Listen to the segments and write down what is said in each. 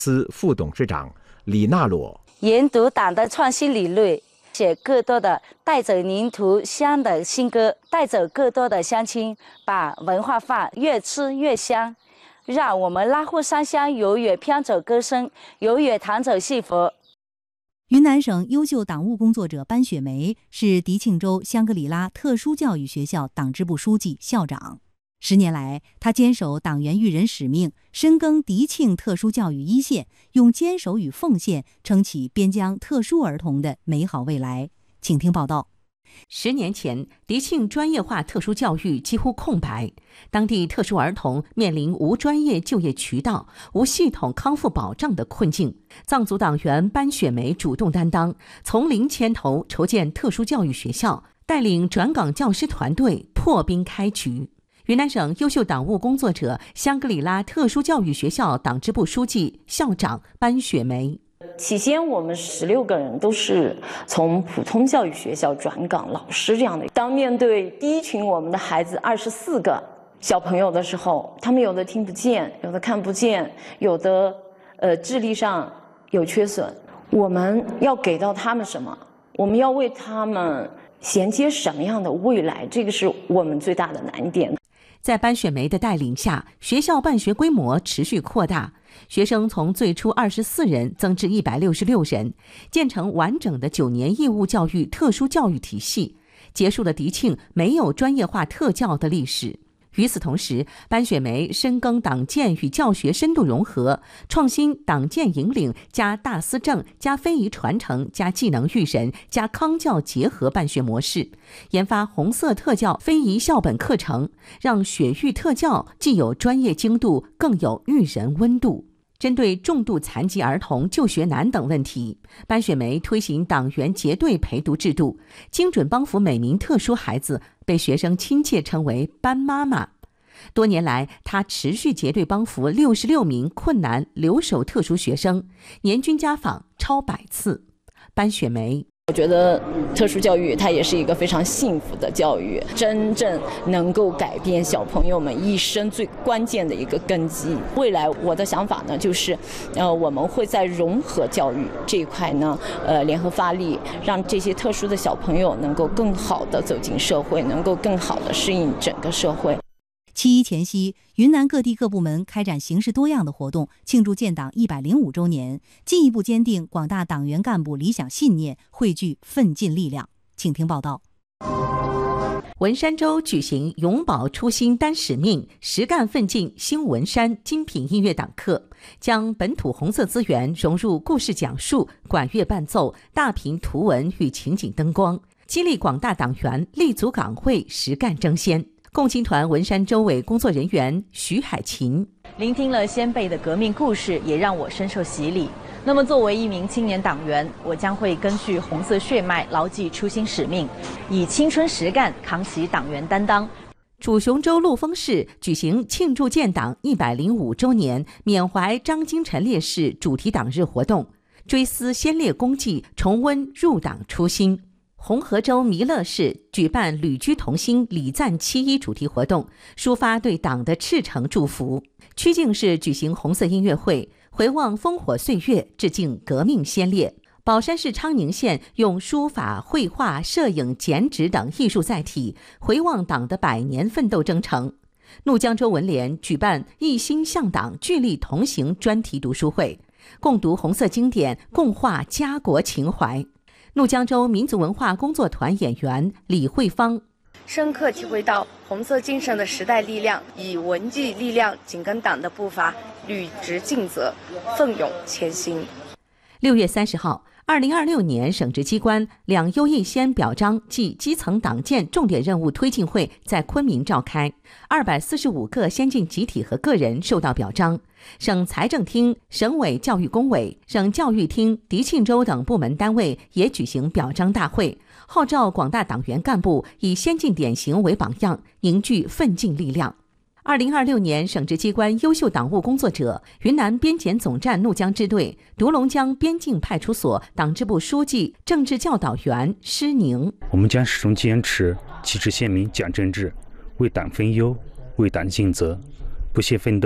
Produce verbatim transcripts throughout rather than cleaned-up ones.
司副董事长李娜罗。 研读党的创新理论，写更多的带走领土香的新歌，带走更多的乡亲，把文化饭越吃越香，让我们拉户山乡永远飘走歌声，永远弹走幸福。 云南省优秀党务工作者班雪梅是迪庆州香格里拉特殊教育学校党支部书记、校长。十年来，他坚守党员育人使命，深耕迪庆特殊教育一线，用坚守与奉献撑起边疆特殊儿童的美好未来。请听报道。 十年前，迪庆专业化特殊教育几乎空白，当地特殊儿童面临无专业就业渠道、无系统康复保障的困境。藏族党员班雪梅主动担当，从零牵头筹建特殊教育学校，带领转岗教师团队破冰开局。云南省优秀党务工作者、香格里拉特殊教育学校党支部书记、校长班雪梅。 起先我们十六个人都是从普通教育学校转岗老师这样的，当面对第一群我们的孩子二十四个小朋友的时候，他们有的听不见，有的看不见，有的呃智力上有缺损，我们要给到他们什么？我们要为他们衔接什么样的未来？这个是我们最大的难点。 在班雪梅的带领下，学校办学规模持续扩大，学生从最初二十四人增至一百六十六人，建成完整的九年义务教育特殊教育体系，结束了迪庆没有专业化特教的历史。与此同时，班雪梅深耕党建与教学深度融合，创新党建引领加大思政加非遗传承加技能育人加康教结合办学模式，研发红色特教非遗校本课程，让学育特教既有专业精度，更有育人温度。针对重度残疾儿童就学难等问题，班雪梅推行党员结对陪读制度，精准帮扶每名特殊孩子，被学生亲切称为班妈妈。多年来，她持续结对帮扶六十六名困难留守特殊学生，年均家访超百次。班雪梅。 我觉得特殊教育它也是一个非常幸福的教育，真正能够改变小朋友们一生最关键的一个根基。未来我的想法呢，就是呃，我们会在融合教育这一块呢，呃，联合发力，让这些特殊的小朋友能够更好的走进社会，能够更好的适应整个社会。 七一前夕，云南各地各部门开展形式多样的活动，庆祝建党一百零五周年，进一步坚定广大党员干部理想信念，汇聚奋进力量。请听报道。 文山州举行永葆初心担使命，实干奋进兴文山精品音乐党课，将本土红色资源融入故事讲述、管乐伴奏、大屏图文与情景灯光，激励广大党员立足岗位，实干争先。共青团文山州委工作人员徐海琴： 聆听了先辈的革命故事，也让我深受洗礼。那么作为一名青年党员，我将会根据红色血脉，牢记初心使命，以青春实干扛起党员担当。 主雄州陆丰市举行庆祝建党一百零五周年缅怀张金臣烈士主题党日活动，追思先烈功绩，重温入党初心。红河州弥勒市举办旅居同心礼赞七一主题活动，抒发对党的赤诚祝福。曲靖市举行红色音乐会，回望烽火岁月，致敬革命先烈。宝山市昌宁县用书法、绘画、摄影、剪纸等艺术载体，回望党的百年奋斗征程。怒江州文联举办一心向党、聚力同行专题读书会，共读红色经典，共话家国情怀。怒江州民族文化工作团演员李慧芳： 深刻体会到红色精神的时代力量，以文技力量紧跟党的步伐，履职尽责，奋勇前行。 六月三十号，二零二六年省直机关两优一先表彰暨基层党建重点任务推进会在昆明召开，二百四十五个先进集体和个人受到表彰。省财政厅、省委教育工委、省教育厅、迪庆州等部门单位也举行表彰大会，号召广大党员干部以先进典型为榜样，凝聚奋进力量。二零二六年省直机关优秀党务工作者，云南边检总站怒江支队独龙江边境派出所党支部书记、政治教导员施宁： 我们将始终坚持旗帜鲜明讲政治，为党分忧，为党尽责，不懈奋斗，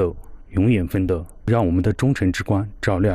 永远奋斗，让我们的忠诚之光照亮